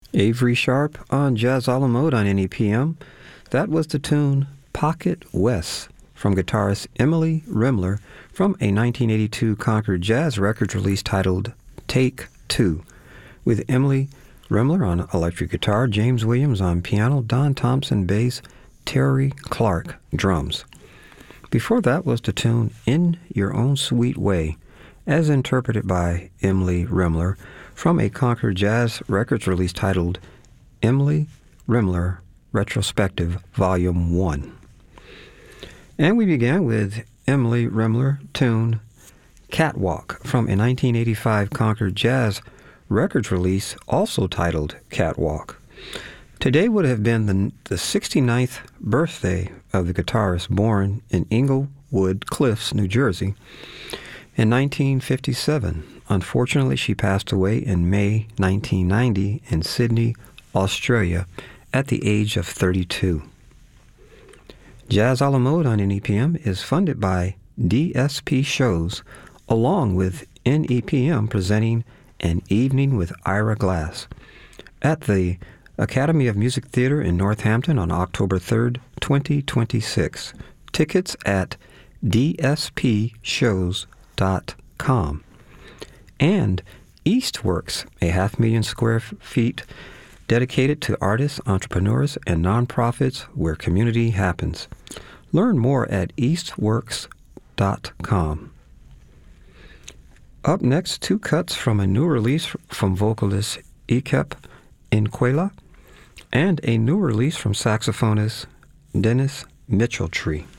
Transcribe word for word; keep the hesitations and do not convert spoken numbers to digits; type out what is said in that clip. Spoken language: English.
Avery Sharp on Jazz a la Mode on N E P M. That was the tune Pocket West from guitarist Emily Remler from a nineteen eighty-two Concord Jazz Records release titled Take Two, with Emily Remler on electric guitar, James Williams on piano, Don Thompson bass, Terry Clark drums. Before that was the tune In Your Own Sweet Way, as interpreted by Emily Remler from a Concord Jazz Records release titled Emily Remler Retrospective Volume one. And we began with Emily Remler tune Catwalk from a nineteen eighty-five Concord Jazz Records release also titled Catwalk. Today would have been the, the sixty-ninth birthday of the guitarist born in Englewood Cliffs, New Jersey, in nineteen fifty-seven. Unfortunately, she passed away in May nineteen ninety in Sydney, Australia, at the age of thirty-two. Jazz a la Mode on N E P M is funded by D S P Shows, along with N E P M presenting An Evening with Ira Glass at the Academy of Music Theater in Northampton on October third, twenty twenty-six. Tickets at d s p shows dot com. And Eastworks, a half million square feet dedicated to artists, entrepreneurs, and nonprofits where community happens. Learn more at eastworks dot com. Up next, two cuts from a new release from vocalist Ekep Inquela and a new release from saxophonist Dennis Mitchelltree.